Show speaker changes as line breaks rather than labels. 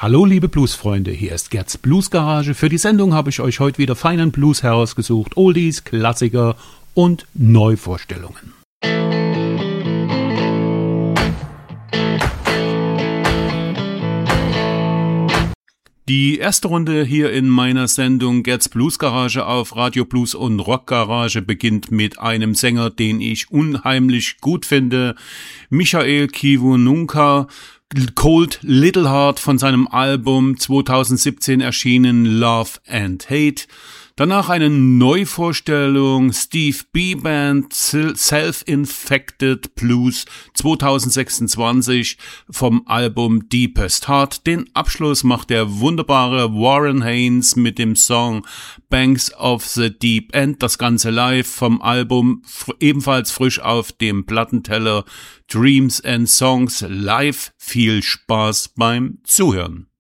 Hallo liebe Bluesfreunde, hier ist Gerds Bluesgarage. Für die Sendung habe ich euch heute wieder feinen Blues herausgesucht, Oldies, Klassiker und Neuvorstellungen. Die erste Runde hier in meiner Sendung Gerds Bluesgarage auf Radio Blues und Rockgarage beginnt mit einem Sänger, den ich unheimlich gut finde, Michael Kiwanuka, Cold Little Heart von seinem Album 2017 erschienen Love and Hate. Danach eine Neuvorstellung Steve B. Band Self-Infected Blues 2026 vom Album Deepest Heart. Den Abschluss macht der wunderbare Warren Haynes mit dem Song Banks of the Deep End. Das Ganze live vom Album, ebenfalls frisch auf dem Plattenteller Dreams and Songs live. Viel Spaß beim Zuhören.